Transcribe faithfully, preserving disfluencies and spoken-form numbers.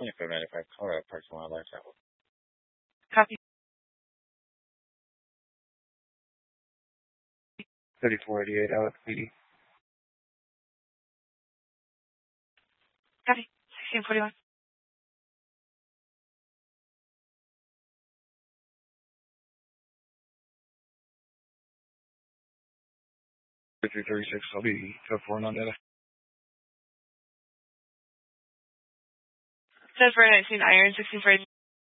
twenty-five ninety-five Colorado Parks and Wildlife Travel. Copy. thirty-four eighty-eight Alex P D. Copy. sixteen forty-one. thirty-three thirty-six, I'll be code four non data. Says for nineteen Iron, sixteen forty.